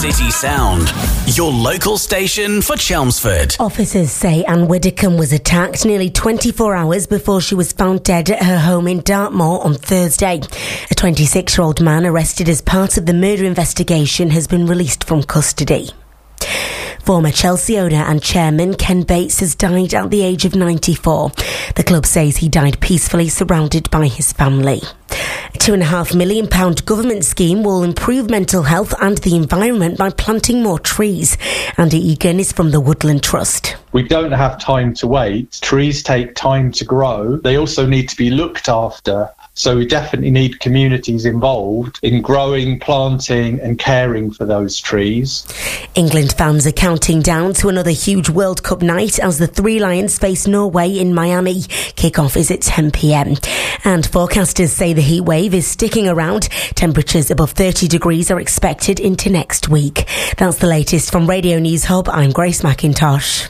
City Sound, your local station for Chelmsford. Officers say Anne Widdicombe was attacked nearly 24 hours before she was found dead at her home in Dartmoor on Thursday. A 26-year-old man arrested as part of the murder investigation has been released from custody. Former Chelsea owner and chairman Ken Bates has died at the age of 94. The club says he died peacefully, surrounded by his family. A £2.5 million government scheme will improve mental health and the environment by planting more trees. Andy Egan is from the Woodland Trust. We don't have time to wait. Trees take time to grow. They also need to be looked after. So we definitely need communities involved in growing, planting and caring for those trees. England fans are counting down to another huge World Cup night as the Three Lions face Norway in Miami. Kick-off is at 10 p.m. And forecasters say the heat wave is sticking around. Temperatures above 30 degrees are expected into next week. That's the latest from Radio News Hub. I'm Grace McIntosh.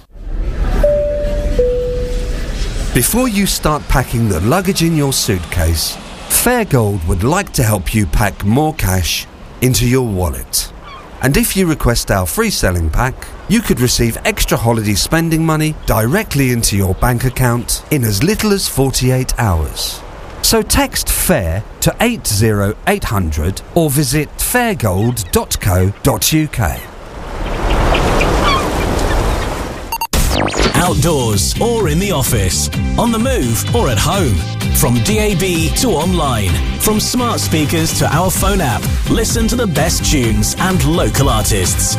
Before you start packing the luggage in your suitcase, Fairgold would like to help you pack more cash into your wallet. And if you request our free selling pack, you could receive extra holiday spending money directly into your bank account in as little as 48 hours. So text FAIR to 80800 or visit fairgold.co.uk. Outdoors or in the office, on the move or at home. From DAB to online, from smart speakers to our phone app, listen to the best tunes and local artists.